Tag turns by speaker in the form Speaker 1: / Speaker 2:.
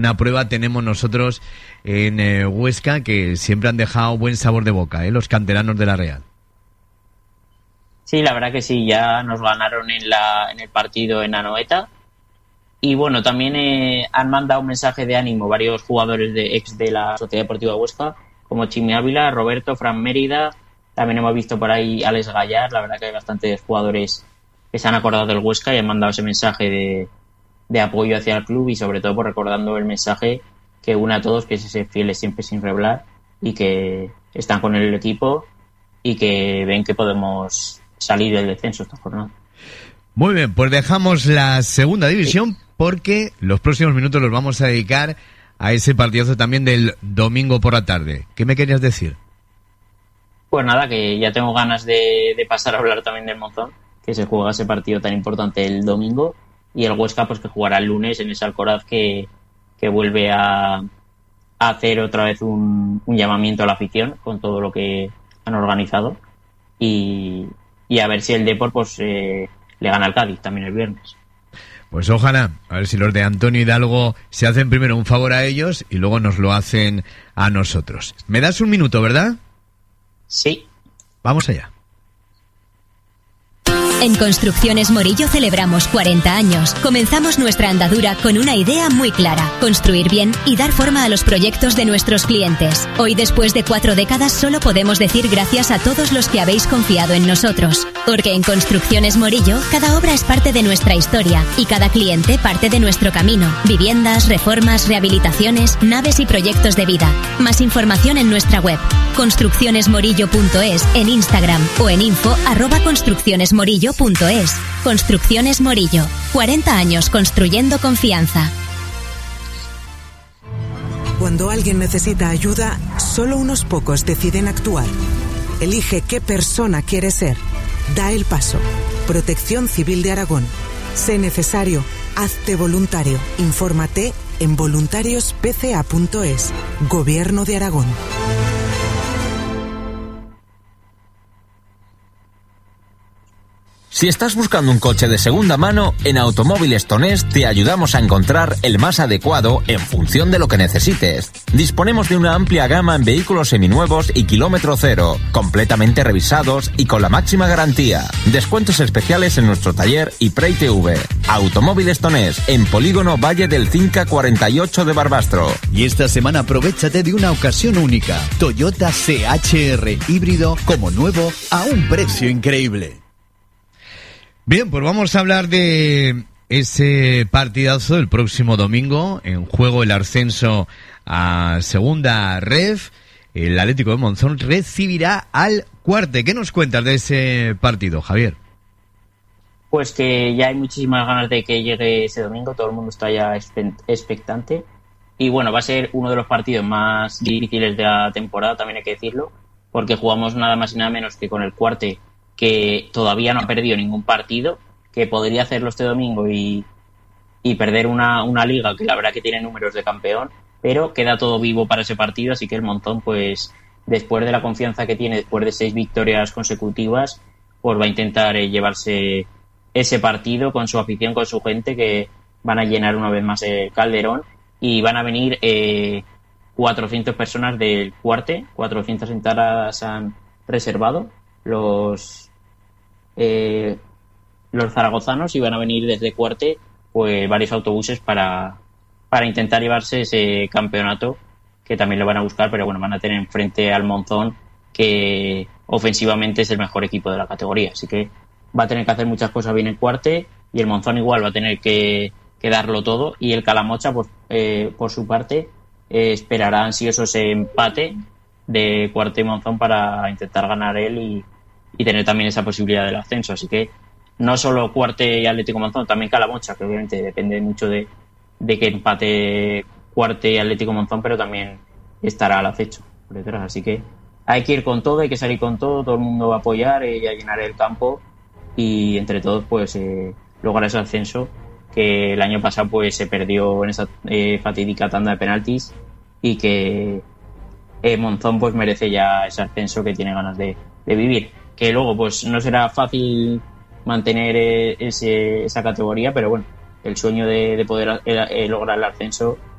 Speaker 1: una prueba tenemos nosotros en Huesca, que siempre han dejado buen sabor de boca, los canteranos de la Real.
Speaker 2: Sí, la verdad que sí, ya nos ganaron en el partido en Anoeta. Y bueno, también han mandado un mensaje de ánimo varios jugadores de la Sociedad Deportiva Huesca, como Chimi Ávila, Roberto, Fran Mérida. También hemos visto por ahí Alex Gallar. La verdad que hay bastantes jugadores que se han acordado del Huesca y han mandado ese mensaje de apoyo hacia el club, y sobre todo por recordando el mensaje que une a todos, que es ese fieles siempre sin reblar, y que están con el equipo y que ven que podemos salir del descenso esta jornada.
Speaker 1: Muy bien, pues dejamos la segunda división porque los próximos minutos los vamos a dedicar a ese partidazo también del domingo por la tarde. ¿Qué me querías decir?
Speaker 2: Pues nada, que ya tengo ganas de pasar a hablar también del Monzón, que se juega ese partido tan importante el domingo, y el Huesca pues que jugará el lunes en ese Alcoraz que vuelve a hacer otra vez un llamamiento a la afición con todo lo que han organizado, y a ver si el Depor pues le gana al Cádiz también el viernes.
Speaker 1: Pues ojalá, a ver si los de Antonio Hidalgo se hacen primero un favor a ellos y luego nos lo hacen a nosotros. ¿Me das un minuto, verdad?
Speaker 2: Sí.
Speaker 1: Vamos allá.
Speaker 3: En Construcciones Morillo celebramos 40 años. Comenzamos nuestra andadura con una idea muy clara: construir bien y dar forma a los proyectos de nuestros clientes. Hoy, después de 4 décadas, solo podemos decir gracias a todos los que habéis confiado en nosotros. Porque en Construcciones Morillo, cada obra es parte de nuestra historia y cada cliente parte de nuestro camino. Viviendas, reformas, rehabilitaciones, naves y proyectos de vida. Más información en nuestra web, construccionesmorillo.es, en Instagram o en info@construccionesmorillo.es. Construcciones Morillo. 40 años construyendo confianza.
Speaker 4: Cuando alguien necesita ayuda, solo unos pocos deciden actuar. Elige qué persona quieres ser. Da el paso. Protección Civil de Aragón. Sé necesario. Hazte voluntario. Infórmate en voluntariospca.es. Gobierno de Aragón.
Speaker 5: Si estás buscando un coche de segunda mano, en Automóviles Tonés te ayudamos a encontrar el más adecuado en función de lo que necesites. Disponemos de una amplia gama en vehículos seminuevos y kilómetro cero, completamente revisados y con la máxima garantía. Descuentos especiales en nuestro taller y Pre-TV. Automóviles Tonés, en Polígono Valle del Cinca 48 de Barbastro.
Speaker 6: Y esta semana aprovéchate de una ocasión única: Toyota CHR híbrido como nuevo a un precio increíble.
Speaker 1: Bien, pues vamos a hablar de ese partidazo del próximo domingo. En juego el ascenso a Segunda Ref. El Atlético de Monzón recibirá al Cuarte. ¿Qué nos cuentas de ese partido, Javier?
Speaker 2: Pues que ya hay muchísimas ganas de que llegue ese domingo. Todo el mundo está ya expectante. Y bueno, va a ser uno de los partidos más difíciles de la temporada, también hay que decirlo, porque jugamos nada más y nada menos que con el Cuarte, que todavía no ha perdido ningún partido, que podría hacerlo este domingo y perder una liga que la verdad que tiene números de campeón, pero queda todo vivo para ese partido. Así que el Monzón, pues después de la confianza que tiene, después de 6 victorias consecutivas, pues va a intentar llevarse ese partido con su afición, con su gente, que van a llenar una vez más el Calderón, y van a venir 400 personas del Cuarte. 400 entradas han reservado los zaragozanos, y van a venir desde Cuarte pues varios autobuses para intentar llevarse ese campeonato, que también lo van a buscar, pero bueno, van a tener enfrente al Monzón, que ofensivamente es el mejor equipo de la categoría, así que va a tener que hacer muchas cosas bien en Cuarte, y el Monzón igual va a tener que darlo todo, y el Calamocha pues, por su parte esperará ansioso ese empate de Cuarte y Monzón para intentar ganar él y tener también esa posibilidad del ascenso. Así que no solo Cuarte y Atlético Monzón, también Calamocha, que obviamente depende mucho de que empate Cuarte y Atlético Monzón, pero también estará al acecho por detrás. Así que hay que ir con todo, hay que salir con todo el mundo va a apoyar y a llenar el campo, y entre todos pues lograr ese ascenso, que el año pasado pues se perdió en esa fatídica tanda de penaltis, y que Monzón pues merece ya ese ascenso que tiene ganas de vivir. Que luego pues no será fácil mantener esa categoría, pero bueno, el sueño de poder lograr el ascenso